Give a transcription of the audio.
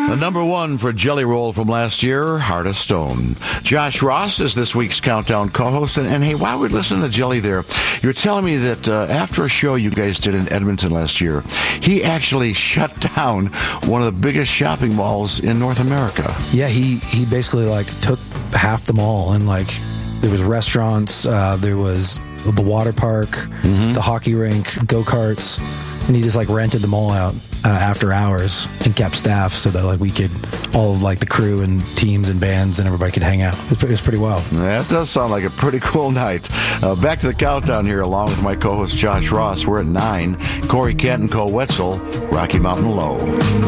The number one for Jelly Roll from last year, Heart of Stone. Josh Ross is this week's Countdown co-host. And hey, while we're listening to Jelly there, you're telling me that after a show you guys did in Edmonton last year, he actually shut down one of the biggest shopping malls in North America. Yeah, he basically took half the mall, and there was restaurants, there was the water park, the hockey rink, go-karts, and he just rented the mall out after hours and kept staff so that we could, all of the crew and teams and bands and everybody could hang out. It was pretty wild. That does sound like a pretty cool night. Back to the Countdown here along with my co-host Josh Ross. We're at 9. Corey Kent and Cole Wetzel, Rocky Mountain Low.